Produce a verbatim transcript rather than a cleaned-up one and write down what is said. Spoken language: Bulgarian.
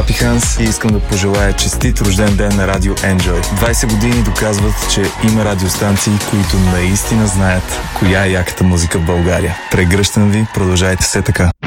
Папи Ханс и искам да пожелая честит рожден ден на Радио Enjoy. двайсет години доказват, че има радиостанции, които наистина знаят коя е яката музика в България. Прегръщам ви, продължайте се така.